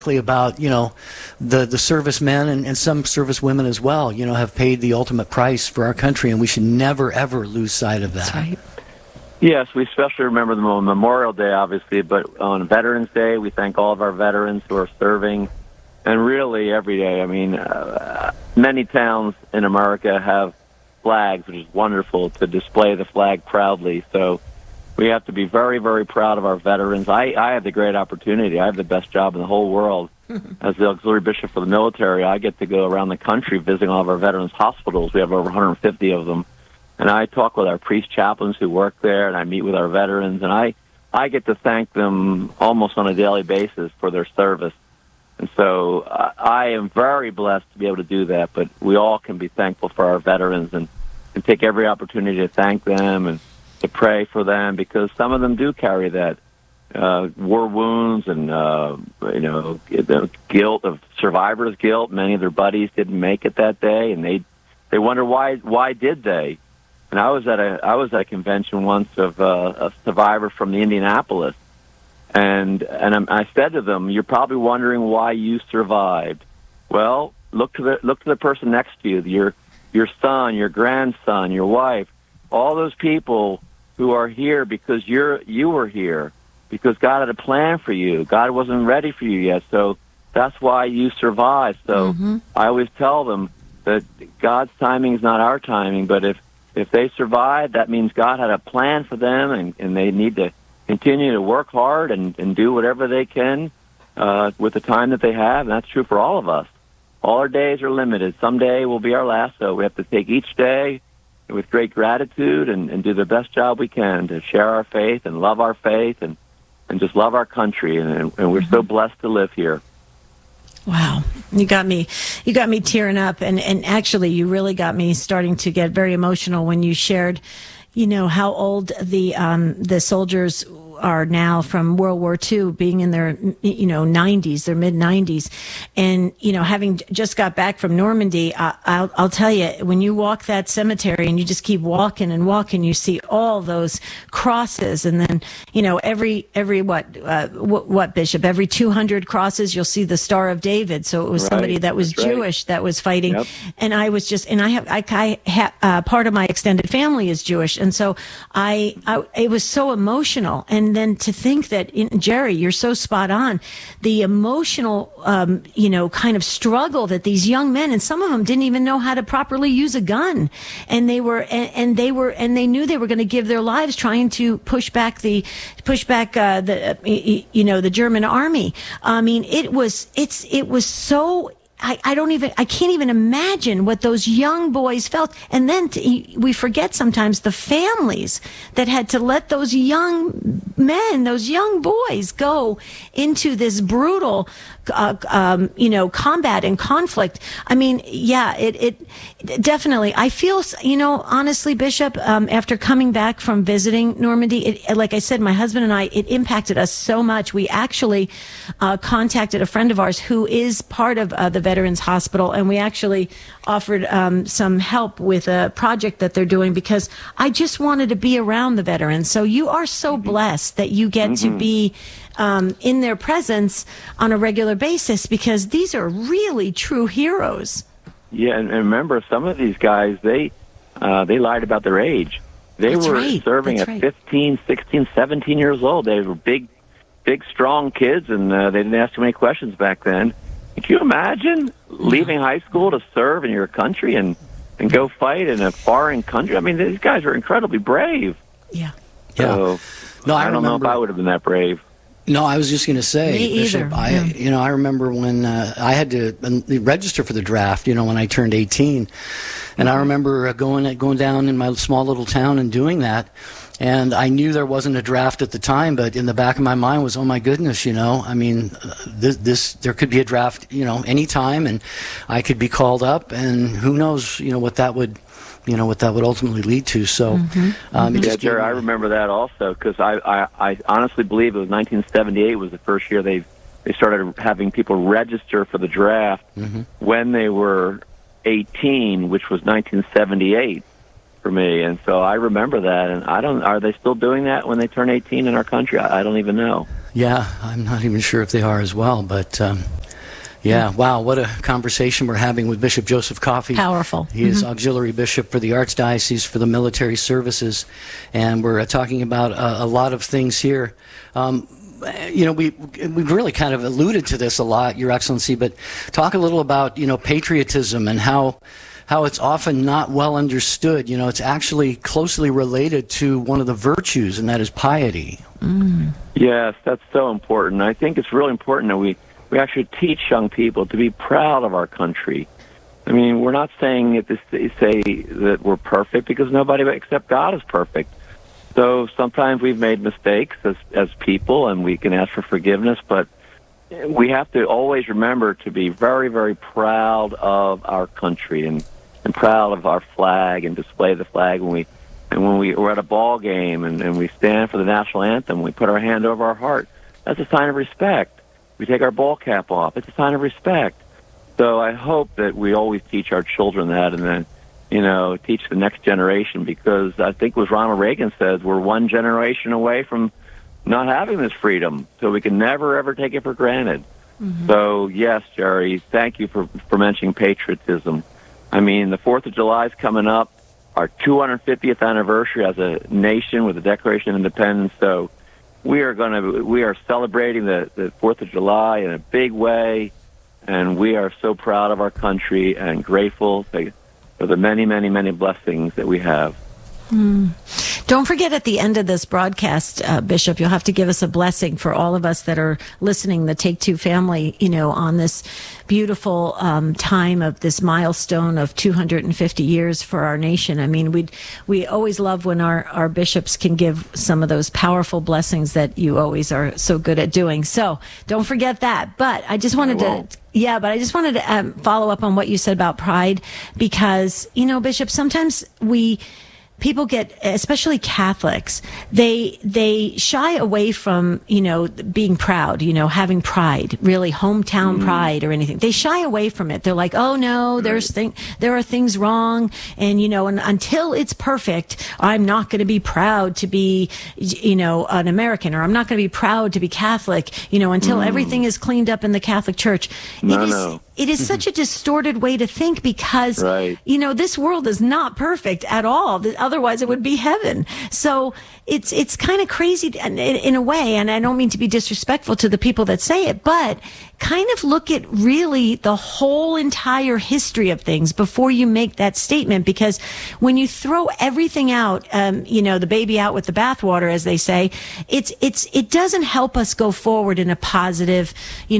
about, the servicemen and some servicewomen as well, have paid the ultimate price for our country, and we should never, ever lose sight of that. That's right. Yes, we especially remember them on Memorial Day, obviously, but on Veterans Day, we thank all of our veterans who are serving, and really every day. I mean, many towns in America have flags, which is wonderful to display the flag proudly, so we have to be very, very proud of our veterans. I have the great opportunity. I have the best job in the whole world. As the auxiliary bishop for the military, I get to go around the country visiting all of our veterans' hospitals. We have over 150 of them. And I talk with our priest chaplains who work there, and I meet with our veterans, and I get to thank them almost on a daily basis for their service. And so I am very blessed to be able to do that, but we all can be thankful for our veterans and take every opportunity to thank them and to pray for them, because some of them do carry that war wounds and the guilt of survivor's guilt. Many of their buddies didn't make it that day, and they wonder why did they. And I was at a convention once of a survivor from the Indianapolis, and I said to them, "You're probably wondering why you survived. Well, look to the person next to you, your son, your grandson, your wife, all those people who are here because you were here, because God had a plan for you. God wasn't ready for you yet, so that's why you survived." So I always tell them that God's timing is not our timing, but if they survive, that means God had a plan for them, and they need to continue to work hard and do whatever they can with the time that they have, and that's true for all of us. All our days are limited. Someday will be our last, so we have to take each day with great gratitude and do the best job we can to share our faith and love our faith and just love our country. And we're so blessed to live here. Wow. You got me tearing up. And actually, you really got me starting to get very emotional when you shared, how old the soldiers are now from World War II, being in their, 90s, their mid-90s. And, having just got back from Normandy, I'll tell you, when you walk that cemetery and you just keep walking and walking, you see all those crosses. And then, every what, Bishop? Every 200 crosses, you'll see the Star of David. So it was somebody that was Jewish that was fighting. Yep. And I was just, and I have part of my extended family is Jewish. And so it was so emotional. And then to think that, Jerry, you're so spot on, the emotional, kind of struggle that these young men, and some of them didn't even know how to properly use a gun, and they knew they were going to give their lives trying to push back the German army. I mean, it was so. I can't even imagine what those young boys felt. And then we forget sometimes the families that had to let those young men, those young boys go into this brutal, combat and conflict. I mean, yeah, it definitely, I feel, honestly, Bishop, after coming back from visiting Normandy, like I said, my husband and I, it impacted us so much. We actually contacted a friend of ours who is part of the Veterans Hospital, and we actually offered some help with a project that they're doing, because I just wanted to be around the veterans. So you are so blessed that you get to be in their presence on a regular basis, because these are really true heroes. Yeah, and remember, some of these guys, they lied about their age. They were serving at 15, 16, 17 years old. They were big, strong kids, and they didn't ask too many questions back then. Can you imagine leaving high school to serve in your country and go fight in a foreign country? I mean, these guys are incredibly brave. Yeah. So, No, I don't know if I would have been that brave. No, I was just going to say, Me Bishop, either. I remember when I had to register for the draft, when I turned 18. And I remember going down in my small little town and doing that. And I knew there wasn't a draft at the time, but in the back of my mind was, oh my goodness, I mean, there could be a draft, anytime, and I could be called up, and who knows, what that would ultimately lead to. So, Jerry, I remember that also, because I honestly believe it was 1978 was the first year they started having people register for the draft when they were 18, which was 1978 for me. And so I remember that. And are they still doing that when they turn 18 in our country? I don't even know. Yeah, I'm not even sure if they are as well, but yeah, wow, what a conversation we're having with Bishop Joseph Coffey. Powerful. He is auxiliary bishop for the Archdiocese for the Military Services, and we're talking about a lot of things here. We've really kind of alluded to this a lot, Your Excellency, but talk a little about, patriotism and how it's often not well understood. It's actually closely related to one of the virtues, and that is piety. Yes, that's so important. I think it's really important that we actually teach young people to be proud of our country. I mean, we're not saying say that we're perfect, because nobody except God is perfect. So sometimes we've made mistakes as people, and we can ask for forgiveness, but we have to always remember to be very, very proud of our country and proud of our flag and display the flag when we're at a ball game and we stand for the national anthem, we put our hand over our heart. That's a sign of respect. We take our ball cap off. It's a sign of respect. So I hope that we always teach our children that, and then, teach the next generation, because I think what Ronald Reagan says, we're one generation away from not having this freedom, so we can never, ever take it for granted. So, yes, Jerry, thank you for mentioning patriotism. I mean, the 4th of July is coming up, our 250th anniversary as a nation with the Declaration of Independence, so we are celebrating the 4th of July in a big way, and we are so proud of our country and grateful for the many, many, many blessings that we have. Don't forget, at the end of this broadcast, Bishop, you'll have to give us a blessing for all of us that are listening, the Take Two family, on this beautiful time of this milestone of 250 years for our nation. I mean, we always love when our bishops can give some of those powerful blessings that you always are so good at doing. So don't forget that. But I just wanted to follow up on what you said about pride, because, Bishop, sometimes people get, especially Catholics, they shy away from, being proud, having pride, really hometown pride or anything. They shy away from it. They're like, oh no, there are things wrong. And, and until it's perfect, I'm not going to be proud to be, an American, or I'm not going to be proud to be Catholic, until everything is cleaned up in the Catholic Church. It is such a distorted way to think, because, this world is not perfect at all. Otherwise, it would be heaven. So it's kind of crazy in a way, and I don't mean to be disrespectful to the people that say it, but kind of look at really the whole entire history of things before you make that statement. Because when you throw everything out, the baby out with the bathwater, as they say, it doesn't help us go forward in a positive,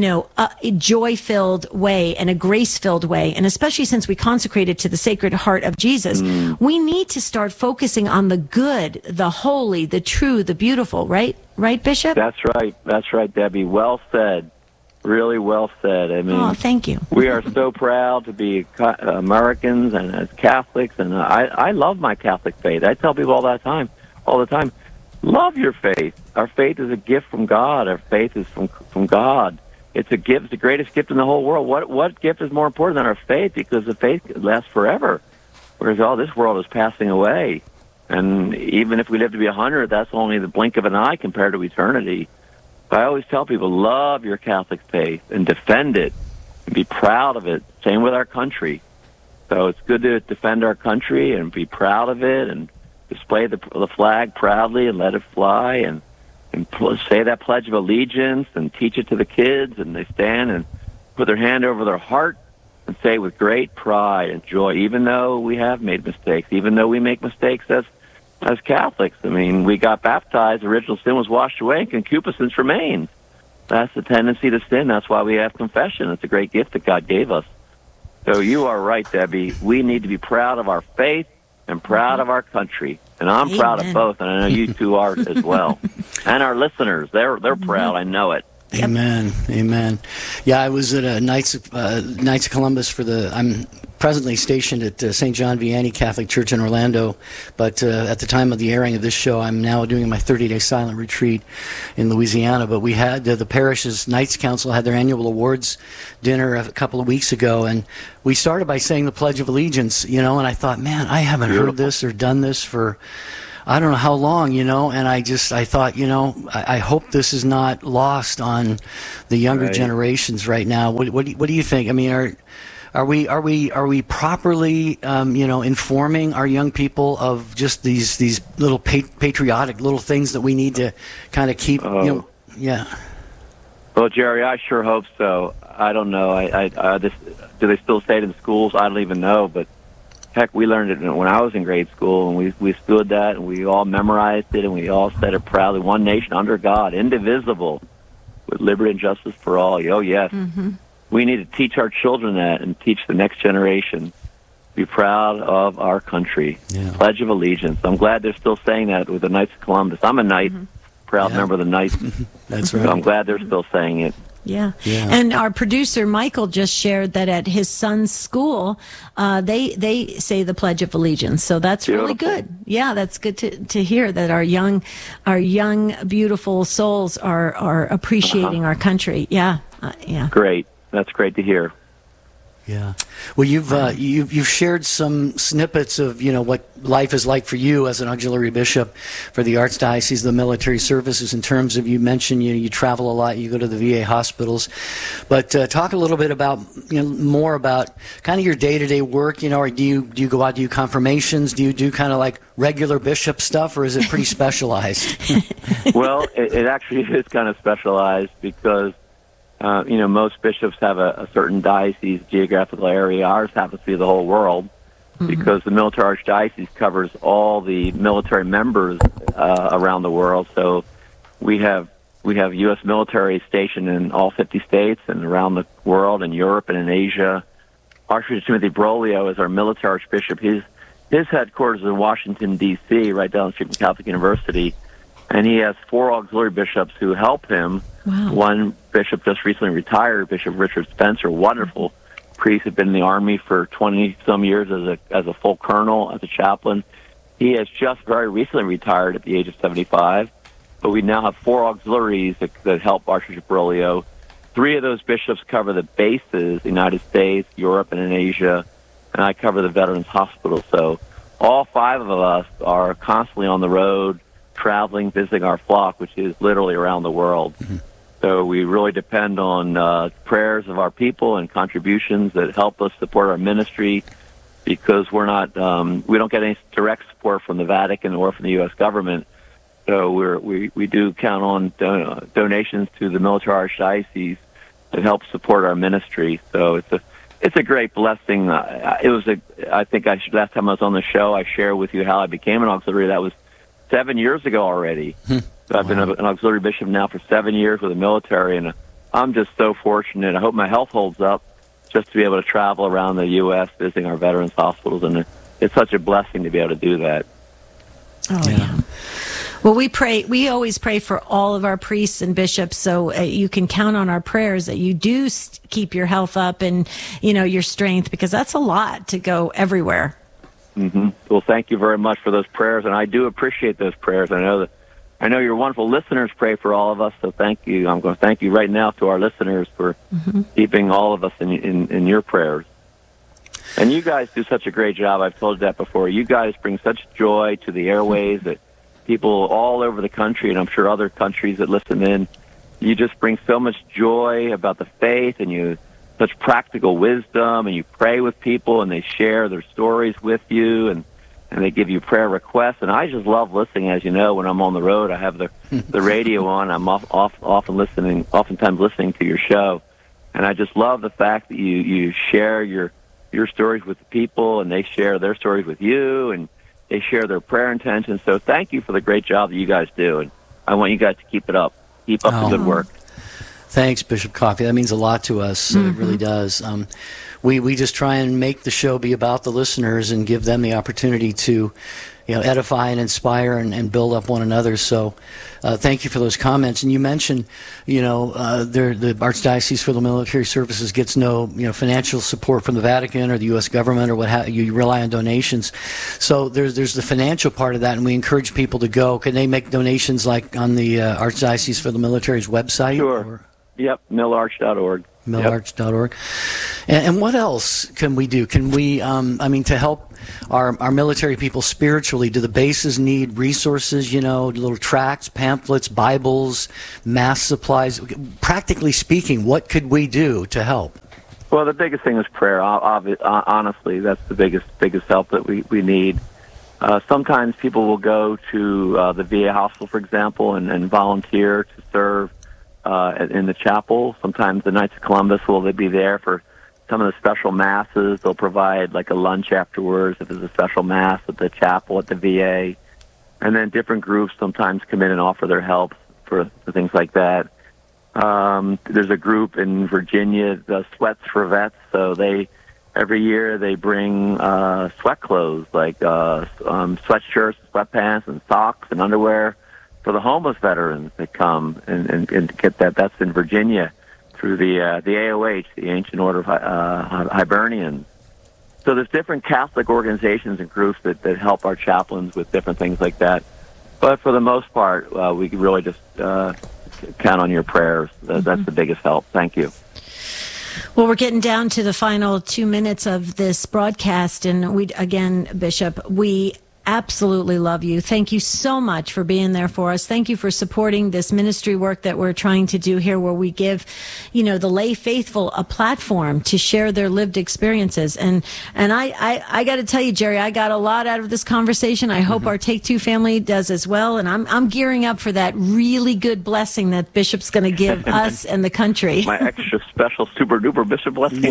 joy-filled way and a grace-filled way. And especially since we consecrated to the Sacred Heart of Jesus, we need to start focusing on the good, the holy, the true, the beautiful, right? Right, Bishop? That's right, Debbie. Well said. Really well said. I mean, thank you. We are so proud to be Americans and as Catholics, and I love my Catholic faith. I tell people all the time, love your faith. Our faith is a gift from God. Our faith is from God. It's a gift. It's the greatest gift in the whole world. What gift is more important than our faith? Because the faith lasts forever, whereas this world is passing away. And even if we live to be 100, that's only the blink of an eye compared to eternity. I always tell people, love your Catholic faith and defend it and be proud of it. Same with our country. So it's good to defend our country and be proud of it and display the flag proudly and let it fly and say that Pledge of Allegiance and teach it to the kids, and they stand and put their hand over their heart and say with great pride and joy, even though we have made mistakes, even though we make mistakes as Catholics. I mean, we got baptized, original sin was washed away, and concupiscence remains. That's the tendency to sin. That's why we have confession. It's a great gift that God gave us. So you are right, Debbie. We need to be proud of our faith and proud of our country. And I'm proud of both, and I know you two are as well. And our listeners, they're proud. I know it. Amen. Amen. Yeah, I was at Knights of Columbus I'm presently stationed at St. John Vianney Catholic Church in Orlando, but at the time of the airing of this show, I'm now doing my 30-day silent retreat in Louisiana. But we had the parish's Knights Council had their annual awards dinner a couple of weeks ago, and we started by saying the Pledge of Allegiance, and I thought, man, I haven't heard this or done this for I don't know how long, and I thought, I hope this is not lost on the younger Right. generations right now. What do you think? I mean, are we properly, informing our young people of just these little patriotic little things that we need to kind of keep, yeah. Well, Jerry, I sure hope so. I don't know. Do they still say it in schools? I don't even know. But heck, we learned it when I was in grade school, and we stood that, and we all memorized it, and we all said it proudly. One nation under God, indivisible, with liberty and justice for all. Oh, yes. Mm-hmm. We need to teach our children that and teach the next generation. Be proud of our country. Yeah. Pledge of Allegiance. I'm glad they're still saying that with the Knights of Columbus. I'm a Knight, proud member of the Knights. That's So right. I'm glad they're still saying it. Yeah. Yeah. And our producer Michael just shared that at his son's school, they say the Pledge of Allegiance. So that's really Beautiful. good. Yeah, that's good to hear that our young, beautiful souls are appreciating our country. Yeah. Yeah. Great. That's great to hear. Yeah. Well, you've shared some snippets of what life is like for you as an auxiliary bishop for the Archdiocese of the Military Services. In terms of, you mentioned you travel a lot, you go to the VA hospitals, but talk a little bit about more about kind of your day-to-day work. Or do you go out, do you confirmations, do you do kind of like regular bishop stuff, or is it pretty specialized? Well, it actually is kind of specialized because most bishops have a certain diocese geographical area. Ours happens to be the whole world because the military archdiocese covers all the military members around the world. So we have U.S. military stationed in all 50 states and around the world, in Europe and in Asia. Archbishop Timothy Broglio is our military archbishop. His headquarters is in Washington, D.C., right down the street from Catholic University, and he has 4 auxiliary bishops who help him. Wow. One bishop just recently retired, Bishop Richard Spencer, wonderful priest, had been in the Army for 20-some years as a full colonel, as a chaplain. He has just very recently retired at the age of 75, but we now have 4 auxiliaries that help Archbishop Broglio. 3 of those bishops cover the bases, the United States, Europe, and in Asia, and I cover the Veterans Hospital. So all 5 of us are constantly on the road, traveling, visiting our flock, which is literally around the world. Mm-hmm. So we really depend on prayers of our people and contributions that help us support our ministry, because we don't get any direct support from the Vatican or from the U.S. government. So we do count on donations to the military archdiocese that help support our ministry. So it's a great blessing. Last time I was on the show, I shared with you how I became an auxiliary. That was 7 years ago already. So I've been an auxiliary bishop now for 7 years with the military, and I'm just so fortunate. I hope my health holds up just to be able to travel around the U.S. visiting our veterans hospitals, and it's such a blessing to be able to do that. Oh, yeah. Well, we always pray for all of our priests and bishops, so you can count on our prayers that you do keep your health up and, your strength, because that's a lot to go everywhere. Mm-hmm. Well, thank you very much for those prayers, and I do appreciate those prayers. I know your wonderful listeners pray for all of us, so thank you. I'm going to thank you right now to our listeners for keeping all of us in your prayers. And you guys do such a great job. I've told you that before. You guys bring such joy to the airways that people all over the country, and I'm sure other countries that listen in, you just bring so much joy about the faith, and such practical wisdom, and you pray with people, and they share their stories with you, and they give you prayer requests. And I just love listening. As you know, when I'm on the road, I have the radio on. I'm oftentimes listening to your show, and I just love the fact that you share your stories with the people, and they share their stories with you, and they share their prayer intentions. So thank you for the great job that you guys do, and I want you guys to keep it up. Keep up the good work. Thanks, Bishop Coffey. That means a lot to us. It really does. We just try and make the show be about the listeners and give them the opportunity to, edify and inspire and build up one another. So, thank you for those comments. And you mentioned, the Archdiocese for the Military Services gets no, financial support from the Vatican or the U.S. government or what have you. You rely on donations. So there's the financial part of that, and we encourage people to go. Can they make donations like on the Archdiocese for the Military's website? Sure. Yep, millarch.org. millarch.org. And what else can we do? Can we, to help our military people spiritually? Do the bases need resources, little tracts, pamphlets, Bibles, mass supplies? Practically speaking, what could we do to help? Well, the biggest thing is prayer. Honestly, that's the biggest help that we need. Sometimes people will go to the VA hospital, for example, and volunteer to serve in the chapel. Sometimes the Knights of Columbus will be there for some of the special masses. They'll provide like a lunch afterwards if there's a special mass at the chapel at the VA. And then different groups sometimes come in and offer their help for things like that. There's a group in Virginia, the Sweats for Vets. So every year they bring sweat clothes like sweatshirts, sweatpants, and socks and underwear for the homeless veterans that come and get that. That's in Virginia through the AOH, the Ancient Order of Hibernians. So there's different Catholic organizations and groups that help our chaplains with different things like that. But for the most part, we can really just count on your prayers. That's the biggest help. Thank you. Well, we're getting down to the final 2 minutes of this broadcast, and Bishop, we absolutely love you. Thank you so much for being there for us. Thank you for supporting this ministry work that we're trying to do here, where we give, the lay faithful a platform to share their lived experiences. And I got to tell you, Jerry, I got a lot out of this conversation. I hope our Take Two family does as well. And I'm gearing up for that really good blessing that Bishop's going to give us and the country. My extra special super duper Bishop blessing.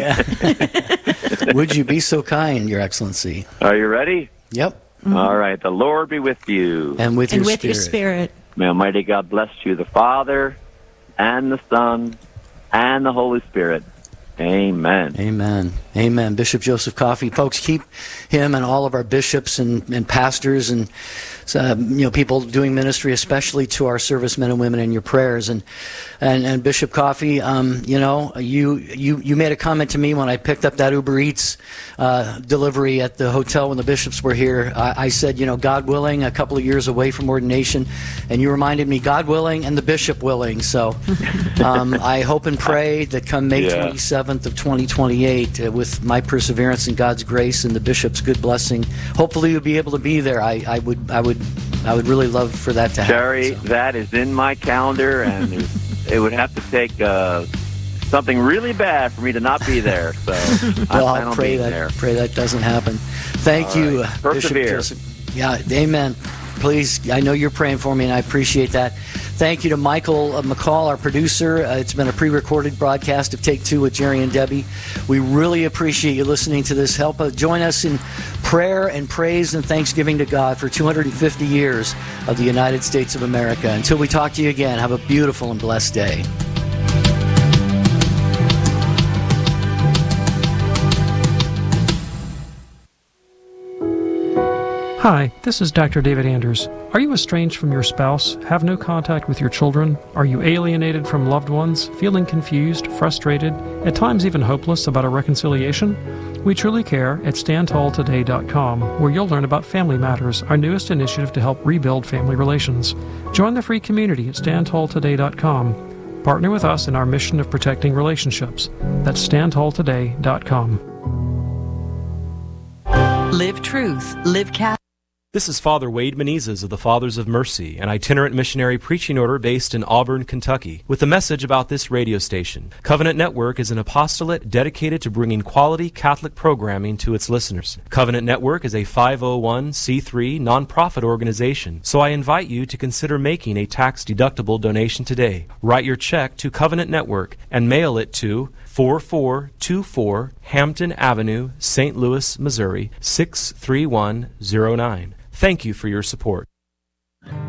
Yeah. Would you be so kind, Your Excellency? Are you ready? Yep. Mm-hmm. All right. The Lord be with you. And with your spirit. May Almighty God bless you, the Father, and the Son, and the Holy Spirit. Amen. Amen. Amen. Bishop Joseph Coffey. Folks, keep him and all of our bishops and pastors and people doing ministry, especially to our servicemen and women, in your prayers. And Bishop Coffey, you made a comment to me when I picked up that Uber Eats delivery at the hotel when the bishops were here. I said, God willing, a couple of years away from ordination, and you reminded me, God willing and the bishop willing. So I hope and pray that come May 27th of 2028, with my perseverance and God's grace and the bishop's good blessing, hopefully you'll be able to be there. I would really love for that to happen. Jerry, that is in my calendar, and it would have to take something really bad for me to not be there. So well, I'll pray that doesn't happen. Thank you, Bishop Joseph. Yeah, amen. Please, I know you're praying for me, and I appreciate that. Thank you to Michael McCall, our producer. It's been a pre-recorded broadcast of Take Two with Jerry and Debbie. We really appreciate you listening to this. Help join us in prayer and praise and thanksgiving to God for 250 years of the United States of America. Until we talk to you again, have a beautiful and blessed day. Hi, this is Dr. David Anders. Are you estranged from your spouse, have no contact with your children? Are you alienated from loved ones, feeling confused, frustrated, at times even hopeless about a reconciliation? We truly care at StandTallToday.com, where you'll learn about Family Matters, our newest initiative to help rebuild family relations. Join the free community at StandTallToday.com. Partner with us in our mission of protecting relationships. That's StandTallToday.com. Live truth. Live Catholic. This is Father Wade Menezes of the Fathers of Mercy, an itinerant missionary preaching order based in Auburn, Kentucky, with a message about this radio station. Covenant Network is an apostolate dedicated to bringing quality Catholic programming to its listeners. Covenant Network is a 501c3 nonprofit organization, so I invite you to consider making a tax-deductible donation today. Write your check to Covenant Network and mail it to 4424 Hampton Avenue, St. Louis, Missouri 63109. Thank you for your support.